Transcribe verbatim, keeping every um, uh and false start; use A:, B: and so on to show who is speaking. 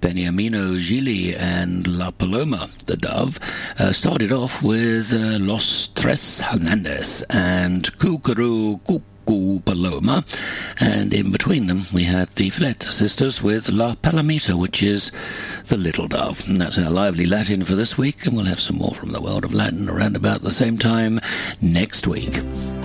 A: Beniamino Gili and La Paloma, the dove, uh, started off with uh, Los Tres Hernandez and Cucuru Cucu Paloma, and in between them we had the Villeta sisters with La Palomita, which is the little dove. And that's our lively Latin for this week, and we'll have some more from the world of Latin around about the same time next week.